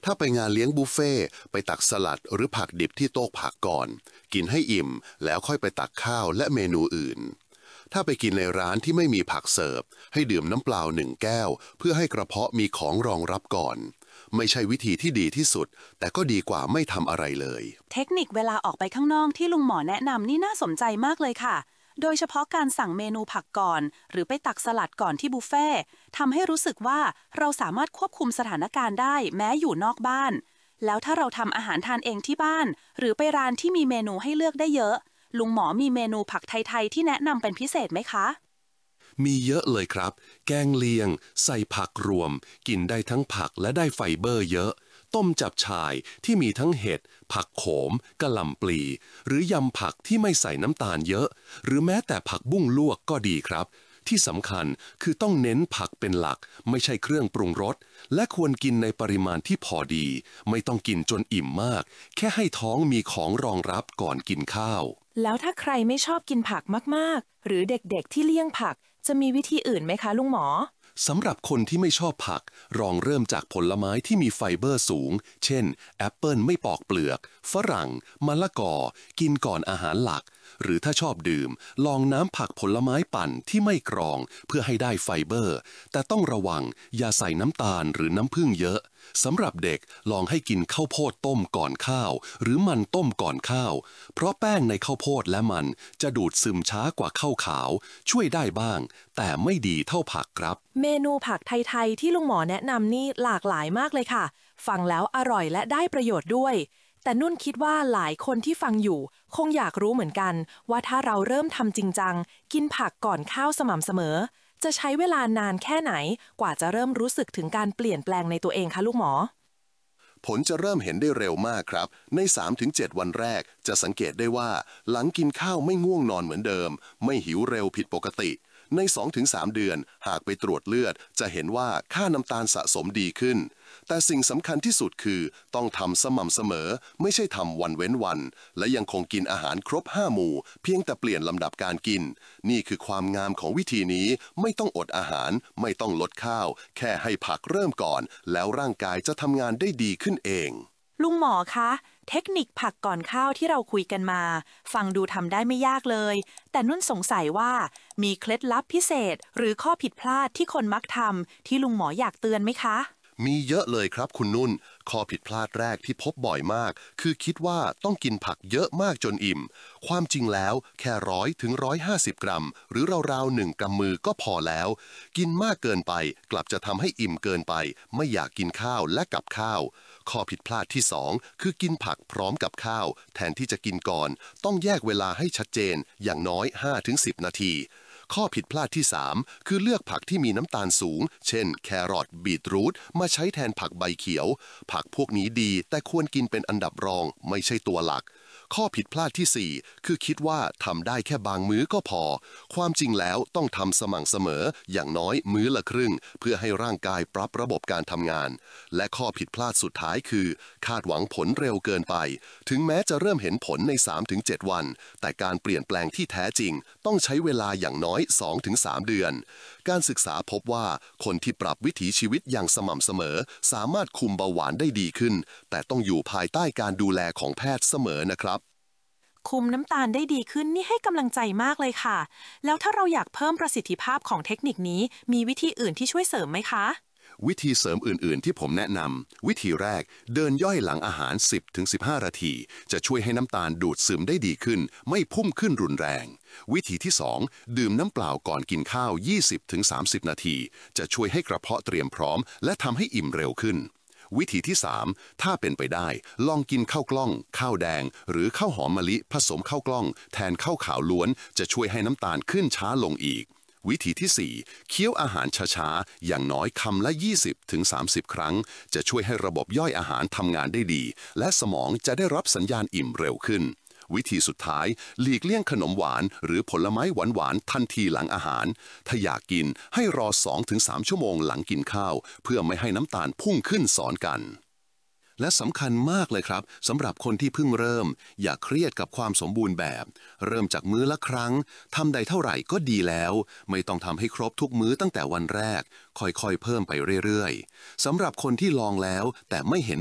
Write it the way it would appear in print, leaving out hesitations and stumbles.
ถ้าไปงานเลี้ยงบุฟเฟ่ต์ไปตักสลัดหรือผักดิบที่โต๊ะผักก่อนกินให้อิ่มแล้วค่อยไปตักข้าวและเมนูอื่นถ้าไปกินในร้านที่ไม่มีผักเสิร์ฟให้ดื่มน้ำเปล่า1 แก้วเพื่อให้กระเพาะมีของรองรับก่อนไม่ใช่วิธีที่ดีที่สุดแต่ก็ดีกว่าไม่ทำอะไรเลยเทคนิคเวลาออกไปข้างนอกที่ลุงหมอแนะนำนี่น่าสนใจมากเลยค่ะโดยเฉพาะการสั่งเมนูผักก่อนหรือไปตักสลัดก่อนที่บุฟเฟ่ต์ทำให้รู้สึกว่าเราสามารถควบคุมสถานการณ์ได้แม้อยู่นอกบ้านแล้วถ้าเราทำอาหารทานเองที่บ้านหรือไปร้านที่มีเมนูให้เลือกได้เยอะลุงหมอมีเมนูผักไทยๆที่แนะนำเป็นพิเศษไหมคะมีเยอะเลยครับแกงเลียงใส่ผักรวมกินได้ทั้งผักและได้ไฟเบอร์เยอะต้มจับฉ่ายที่มีทั้งเห็ดผักโขมกะหล่ำปลีหรือยำผักที่ไม่ใส่น้ำตาลเยอะหรือแม้แต่ผักบุ้งลวกก็ดีครับที่สำคัญคือต้องเน้นผักเป็นหลักไม่ใช่เครื่องปรุงรสและควรกินในปริมาณที่พอดีไม่ต้องกินจนอิ่มมากแค่ให้ท้องมีของรองรับก่อนกินข้าวแล้วถ้าใครไม่ชอบกินผักมากๆหรือเด็กๆที่เลี่ยงผักจะมีวิธีอื่นไหมคะลุงหมอสำหรับคนที่ไม่ชอบผักลองเริ่มจากผลไม้ที่มีไฟเบอร์สูงเช่นแอปเปิลไม่ปอกเปลือกฝรั่งมะละกอกินก่อนอาหารหลักหรือถ้าชอบดื่มลองน้ำผักผลไม้ปั่นที่ไม่กรองเพื่อให้ได้ไฟเบอร์แต่ต้องระวังอย่าใส่น้ำตาลหรือน้ำผึ้งเยอะสำหรับเด็กลองให้กินข้าวโพดต้มก่อนข้าวหรือมันต้มก่อนข้าวเพราะแป้งในข้าวโพดและมันจะดูดซึมช้ากว่าข้าวขาวช่วยได้บ้างแต่ไม่ดีเท่าผักครับเมนูผักไทยๆที่ลุงหมอแนะนำนี่หลากหลายมากเลยค่ะฟังแล้วอร่อยและได้ประโยชน์ด้วยแต่นุ่นคิดว่าหลายคนที่ฟังอยู่คงอยากรู้เหมือนกันว่าถ้าเราเริ่มทำจริงจังกินผักก่อนข้าวสม่ำเสมอจะใช้เวลานานแค่ไหนกว่าจะเริ่มรู้สึกถึงการเปลี่ยนแปลงในตัวเองคะลูกหมอผลจะเริ่มเห็นได้เร็วมากครับใน 3-7 วันแรกจะสังเกตได้ว่าหลังกินข้าวไม่ง่วงนอนเหมือนเดิมไม่หิวเร็วผิดปกติใน 2-3 เดือนหากไปตรวจเลือดจะเห็นว่าค่าน้ำตาลสะสมดีขึ้นแต่สิ่งสำคัญที่สุดคือต้องทำสม่ำเสมอไม่ใช่ทำวันเว้นวันและยังคงกินอาหารครบ5 หมู่เพียงแต่เปลี่ยนลำดับการกินนี่คือความงามของวิธีนี้ไม่ต้องอดอาหารไม่ต้องลดข้าวแค่ให้ผักเริ่มก่อนแล้วร่างกายจะทำงานได้ดีขึ้นเองลุงหมอคะเทคนิคผักก่อนข้าวที่เราคุยกันมาฟังดูทำได้ไม่ยากเลยแต่นุ่นสงสัยว่ามีเคล็ดลับพิเศษหรือข้อผิดพลาดที่คนมักทำที่ลุงหมออยากเตือนไหมคะมีเยอะเลยครับคุณนุ่นข้อผิดพลาดแรกที่พบบ่อยมากคือคิดว่าต้องกินผักเยอะมากจนอิ่มความจริงแล้วแค่100 ถึง 150 กรัมหรือราวๆ1 กำมือก็พอแล้วกินมากเกินไปกลับจะทำให้อิ่มเกินไปไม่อยากกินข้าวและกับข้าวข้อผิดพลาดที่2คือกินผักพร้อมกับข้าวแทนที่จะกินก่อนต้องแยกเวลาให้ชัดเจนอย่างน้อย 5-10 นาทีข้อผิดพลาดที่3คือเลือกผักที่มีน้ำตาลสูงเช่นแครอทบีทรูทมาใช้แทนผักใบเขียวผักพวกนี้ดีแต่ควรกินเป็นอันดับรองไม่ใช่ตัวหลักข้อผิดพลาดที่4คือคิดว่าทำได้แค่บางมื้อก็พอความจริงแล้วต้องทำสม่ำเสมออย่างน้อยมื้อละครึ่งเพื่อให้ร่างกายปรับระบบการทำงานและข้อผิดพลาดสุดท้ายคือคาดหวังผลเร็วเกินไปถึงแม้จะเริ่มเห็นผลใน 3-7 วันแต่การเปลี่ยนแปลงที่แท้จริงต้องใช้เวลาอย่างน้อย 2-3 เดือนการศึกษาพบว่าคนที่ปรับวิถีชีวิตอย่างสม่ำเสมอสามารถคุมเบาหวานได้ดีขึ้นแต่ต้องอยู่ภายใต้การดูแลของแพทย์เสมอนะครับคุมน้ำตาลได้ดีขึ้นนี่ให้กำลังใจมากเลยค่ะแล้วถ้าเราอยากเพิ่มประสิทธิภาพของเทคนิคนี้มีวิธีอื่นที่ช่วยเสริมไหมคะวิธีเสริมอื่นๆที่ผมแนะนำวิธีแรกเดินย่อยหลังอาหาร 10-15 นาทีจะช่วยให้น้ำตาลดูดซึมได้ดีขึ้นไม่พุ่งขึ้นรุนแรงวิธีที่2ดื่มน้ำเปล่าก่อนกินข้าว 20-30 นาทีจะช่วยให้กระเพาะเตรียมพร้อมและทำให้อิ่มเร็วขึ้นวิธีที่3ถ้าเป็นไปได้ลองกินข้าวกล้องข้าวแดงหรือข้าวหอมมะลิผสมข้าวกล้องแทนข้าวขาวล้วนจะช่วยให้น้ำตาลขึ้นช้าลงอีกวิธีที่4เคี้ยวอาหารช้าๆอย่างน้อยคำละ 20-30 ครั้งจะช่วยให้ระบบย่อยอาหารทำงานได้ดีและสมองจะได้รับสัญญาณอิ่มเร็วขึ้นวิธีสุดท้ายหลีกเลี่ยงขนมหวานหรือผลไม้หวานๆทันทีหลังอาหารถ้าอยากกินให้รอ 2-3 ชั่วโมงหลังกินข้าวเพื่อไม่ให้น้ำตาลพุ่งขึ้นซ้อนกันและสำคัญมากเลยครับสำหรับคนที่เพิ่งเริ่มอย่าเครียดกับความสมบูรณ์แบบเริ่มจากมื้อละครั้งทำได้เท่าไหร่ก็ดีแล้วไม่ต้องทำให้ครบทุกมื้อตั้งแต่วันแรกค่อยๆเพิ่มไปเรื่อยๆสำหรับคนที่ลองแล้วแต่ไม่เห็น